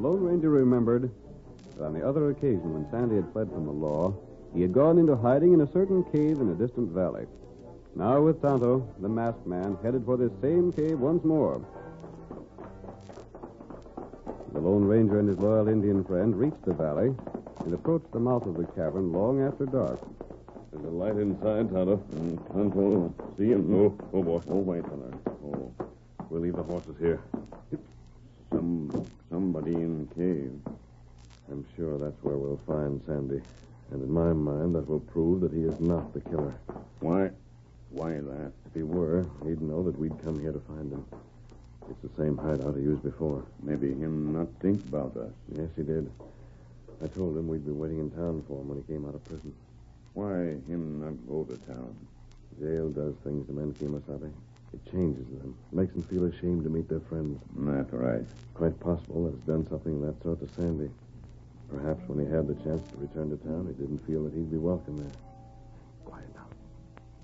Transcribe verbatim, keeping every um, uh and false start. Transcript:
Lone Ranger remembered that on the other occasion when Sandy had fled from the law, he had gone into hiding in a certain cave in a distant valley. Now, with Tonto, the masked man headed for this same cave once more. The Lone Ranger and his loyal Indian friend reached the valley and approached the mouth of the cavern long after dark. There's a light inside, Tonto. Mm, Tonto, see him? Oh, oh, boy. Oh, wait, Tonto. Oh, we'll leave the horses here. Some, somebody in the cave. I'm sure that's where we'll find Sandy. And in my mind, that will prove that he is not the killer. Why? Why that? If he were, he'd know that we'd come here to find him. It's the same hideout he used before. Maybe him not think about us. Yes, he did. I told him we'd be waiting in town for him when he came out of prison. Why him not go to town? Jail does things to men, Kemosabe. It changes them. It makes them feel ashamed to meet their friends. That's right. Quite possible that it's done something of that sort to Sandy. Perhaps when he had the chance to return to town, he didn't feel that he'd be welcome there. Quiet now.